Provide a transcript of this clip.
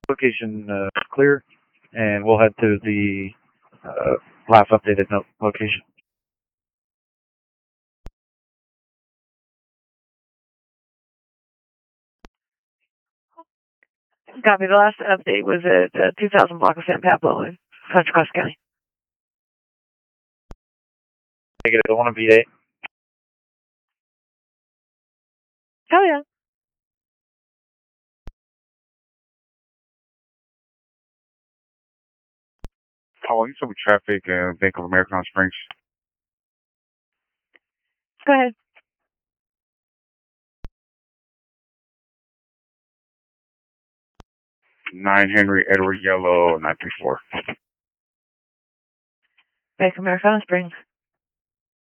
Location clear, and we'll head to the last updated location. Copy. The last update was at 2000 block of San Pablo in Contra Costa County. Negative. I want to beat 8. Hell yeah. Oh, you saw traffic in Bank of America on Springs. Go ahead. 9 Henry Edward Yellow 934. Bank of America on Springs.